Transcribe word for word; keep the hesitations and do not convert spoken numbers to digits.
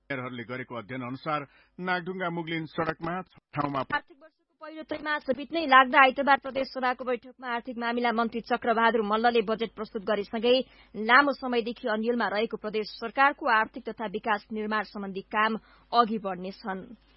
हरूले गरेको अध्ययन अनुसार नागढुङ्गा मुगलिन सड़कमा ठाउँमा आर्थिक वर्षको पहिलो त्रैमास बित्नै लाग्दा आइतबार प्रदेश सभाको बैठकमा आर्थिक मामिला मन्त्री चक्रबहादुर मल्लले बजेट प्रस्तुत गरेसँगै लामो समयदेखि अन्यलमा रहेको प्रदेश सरकारको आर्थिक तथा विकास निर्माण सम्बन्धी काम अघि बढ्नेछन्।